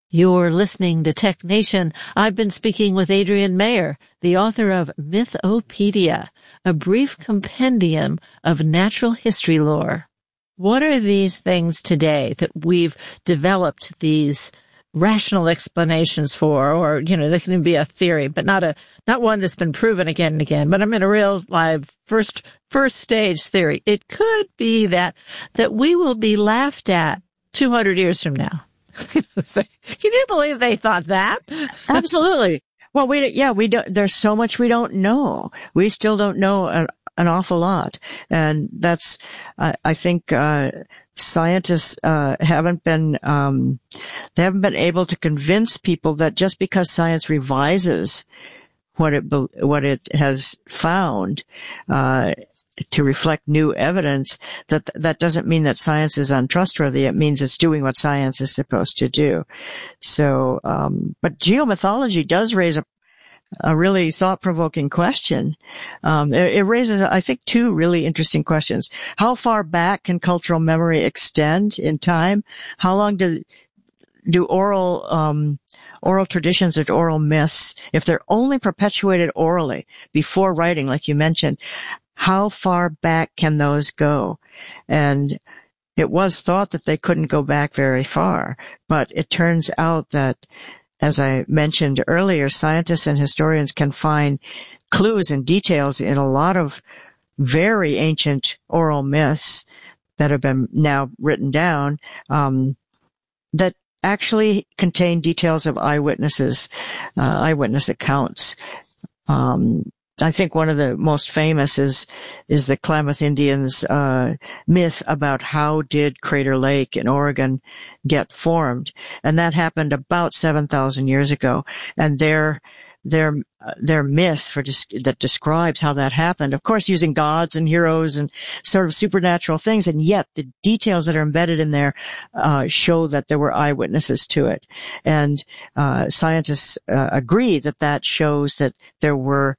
You're listening to Tech Nation. I've been speaking with Adrienne Mayor, the author of Mythopedia, a brief compendium of natural history lore. What are these things today that we've developed these rational explanations for, or, they can be a theory, but not one that's been proven again and again, but I mean a real live first stage theory. It could be that we will be laughed at 200 years from now. Can you believe they thought that? Absolutely. Well, we don't, there's so much we don't know. We still don't know an awful lot. And that's, I think, scientists, haven't been able to convince people that just because science revises what it has found, to reflect new evidence, that doesn't mean that science is untrustworthy. It means it's doing what science is supposed to do. So, but geomythology does raise a really thought-provoking question. It raises, I think, two really interesting questions. How far back can cultural memory extend in time? How long do oral traditions and oral myths, if they're only perpetuated orally before writing, like you mentioned, how far back can those go? And it was thought that they couldn't go back very far, but it turns out that, as I mentioned earlier, scientists and historians can find clues and details in a lot of very ancient oral myths that have been now written down, that actually contain details of eyewitness accounts. I think one of the most famous is the Klamath Indians, myth about how did Crater Lake in Oregon get formed. And that happened about 7,000 years ago. And their myth that describes how that happened, of course, using gods and heroes and sort of supernatural things. And yet the details that are embedded in there, show that there were eyewitnesses to it. And, scientists, agree that shows that there were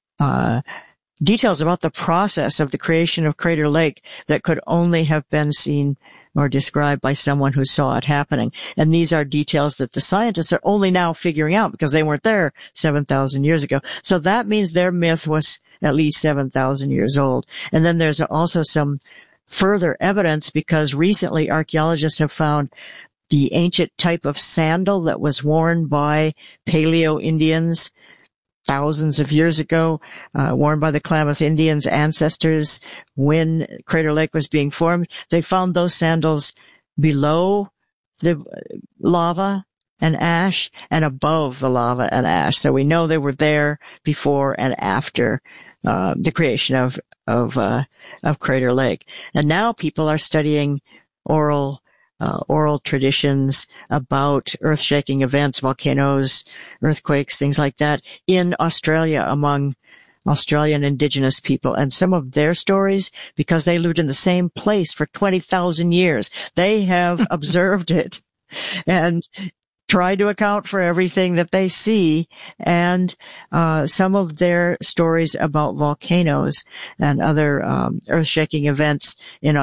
details about the process of the creation of Crater Lake that could only have been seen or described by someone who saw it happening. And these are details that the scientists are only now figuring out because they weren't there 7,000 years ago. So that means their myth was at least 7,000 years old. And then there's also some further evidence because recently archaeologists have found the ancient type of sandal that was worn by Paleo Indians thousands of years ago, worn by the Klamath Indians' ancestors when Crater Lake was being formed. They found those sandals below the lava and ash and above the lava and ash. So we know they were there before and after the creation of Crater Lake. And now people are studying oral traditions about earth-shaking events, volcanoes, earthquakes, things like that in Australia among Australian indigenous people. And some of their stories, because they lived in the same place for 20,000 years, they have observed it and tried to account for everything that they see. And some of their stories about volcanoes and other earth-shaking events in